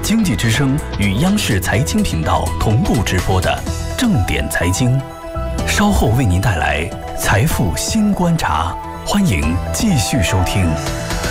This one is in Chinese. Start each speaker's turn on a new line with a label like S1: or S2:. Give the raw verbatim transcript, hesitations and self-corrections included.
S1: 经济之声与央视财经频道同步直播的正点财经，稍后为您带来财富新观察，欢迎继续收听。